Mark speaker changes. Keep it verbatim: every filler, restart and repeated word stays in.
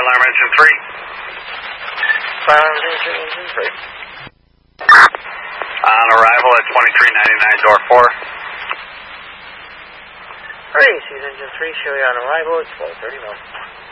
Speaker 1: alarm engine three.
Speaker 2: Fire alarm engine, engine three.
Speaker 1: On arrival at twenty-three ninety-nine, door four.
Speaker 2: Three, Seas engine three, show you on arrival at twelve thirty-one.